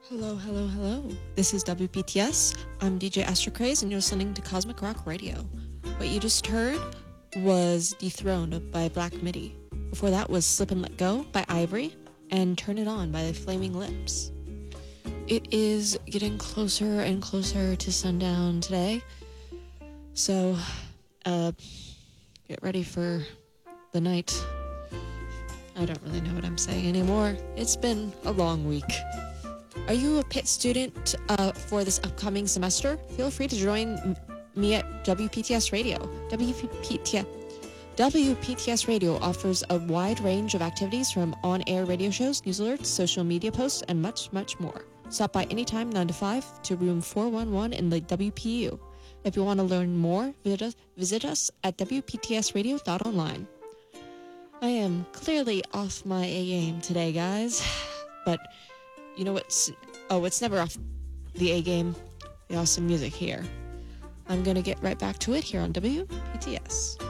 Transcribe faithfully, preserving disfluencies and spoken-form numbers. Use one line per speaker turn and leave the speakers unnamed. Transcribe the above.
Hello, hello, hello. This is W P T S. I'm D J Astrocraze, and you're listening to Cosmic Rock Radio. What you just heard was Dethroned by Black Midi. Before that was Slip and Let Go by Ivory, and Turn It On by the Flaming Lips. It is getting closer and closer to sundown today, so uh, get ready for the night. I don't really know what I'm saying anymore. It's been a long week. Are you a Pitt student uh, for this upcoming semester? Feel free to join m- me at W P T S Radio. W P T S, W P T S Radio offers a wide range of activities from on-air radio shows, news alerts, social media posts, and much, much more. Stop by anytime nine to five to room four one one in the W P U. If you want to learn more, visit us, visit us at W P T S radio dot online. I am clearly off my A game today, guys, but you know what's... Oh, it's never off the A game. The awesome music here. I'm going to get right back to it here on W P T S.